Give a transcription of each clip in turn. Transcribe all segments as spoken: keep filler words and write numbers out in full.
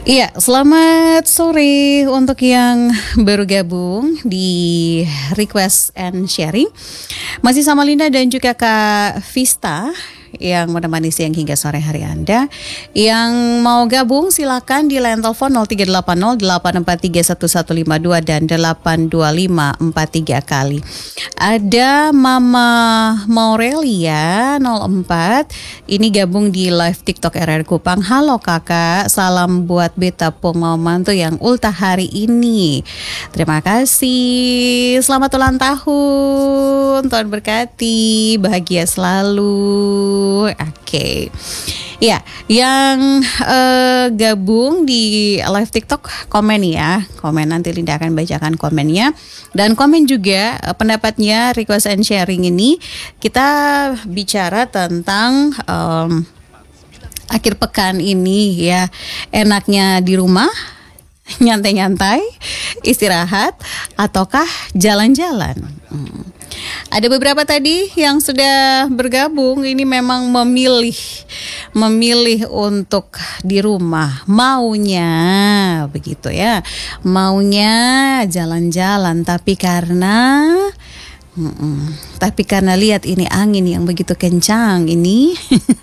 Iya, selamat sore untuk yang baru gabung di Request and Sharing. Masih sama Linda dan juga Kak Vista yang menemani siang hingga sore hari Anda. Yang mau gabung silakan di line telepon nol tiga delapan nol delapan empat tiga satu satu lima dua dan delapan dua lima empat tiga kali. Ada Mama Maurelia nol empat. Ini gabung di live TikTok R R Kupang. Halo kakak, salam buat beta pong mau mantu yang ultah hari ini. Terima kasih. Selamat ulang tahun. Tuhan berkati, bahagia selalu. Oke, okay. Ya, yang uh, gabung di live TikTok komen ya, komen nanti Linda akan bacakan komennya dan komen juga uh, pendapatnya Request and Sharing ini kita bicara tentang um, akhir pekan ini ya, enaknya di rumah nyantai-nyantai, istirahat ataukah jalan-jalan. Hmm. Ada beberapa tadi yang sudah bergabung ini memang memilih memilih untuk di rumah, maunya begitu ya, maunya jalan-jalan tapi karena mm-mm, tapi karena lihat ini angin yang begitu kencang ini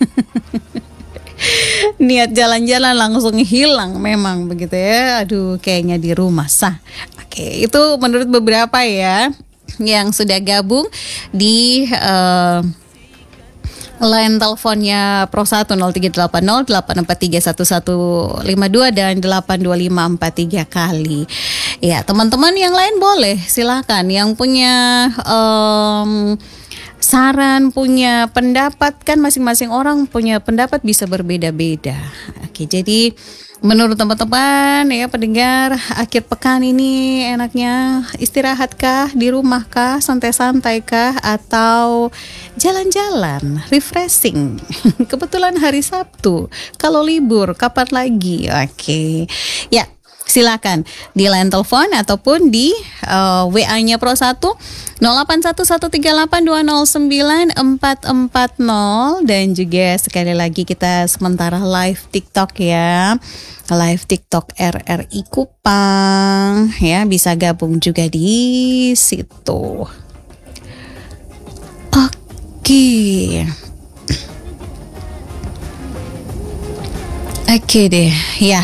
niat jalan-jalan langsung hilang memang begitu ya. Aduh, kayaknya di rumah sah. Oke, itu menurut beberapa ya yang sudah gabung di uh, line teleponnya Pro satu nol tiga delapan nol delapan empat tiga satu satu lima dua dan delapan dua lima empat tiga kali. Ya, teman-teman yang lain boleh silakan yang punya um, saran, punya pendapat, kan masing-masing orang punya pendapat bisa berbeda-beda. Oke, jadi menurut teman-teman ya pendengar, akhir pekan ini enaknya istirahat kah, di rumah kah, santai-santai kah, atau jalan-jalan, refreshing. Kebetulan hari Sabtu, kalau libur kapan lagi? Oke, ya. Silakan di line telepon ataupun di uh, W A-nya Pro satu nol delapan satu satu tiga delapan dua nol sembilan empat empat nol dan juga sekali lagi kita sementara live TikTok ya. Live TikTok R R I Kupang ya, bisa gabung juga di situ. Oke. Oke deh, ya.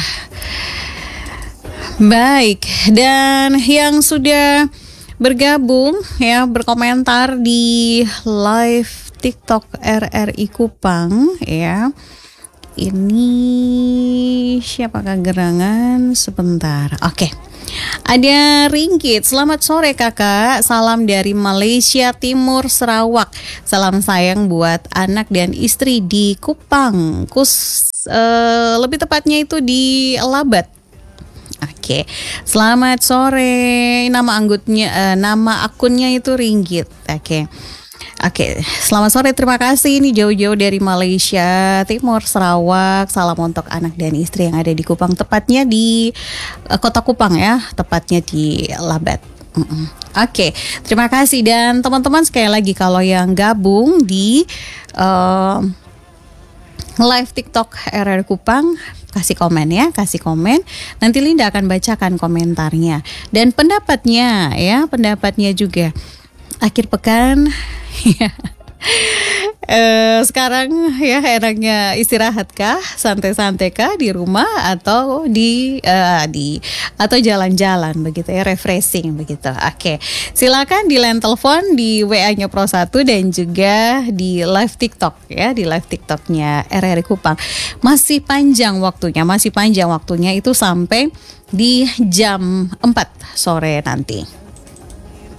Baik, dan yang sudah bergabung ya, berkomentar di live TikTok R R I Kupang ya. Ini siapakah gerangan? Sebentar. Oke. Ada Ringgit, selamat sore kakak, salam dari Malaysia Timur Sarawak. Salam sayang buat anak dan istri di Kupang, Kus, uh, lebih tepatnya itu di Labat. Oke, selamat sore. Nama anggotnya, uh, nama akunnya itu Ringgit. Oke, oke. Selamat sore. Terima kasih. Ini jauh-jauh dari Malaysia Timur Sarawak. Salam untuk anak dan istri yang ada di Kupang, tepatnya di uh, Kota Kupang ya, tepatnya di Labat. Mm-mm. Oke, terima kasih dan teman-teman sekali lagi kalau yang gabung di uh, live TikTok R R Kupang, kasih komen ya, kasih komen. Nanti Linda akan bacakan komentarnya dan pendapatnya ya, pendapatnya juga. Akhir pekan ya. Uh, sekarang ya enaknya istirahat kah, santai-santai kah di rumah atau di uh, di atau jalan-jalan begitu ya, refreshing begitu. Oke, silakan di line telepon di W A-nya Pro satu dan juga di live TikTok ya, di live TikToknya R R I Kupang. Masih panjang waktunya, masih panjang waktunya itu sampai di jam empat sore nanti.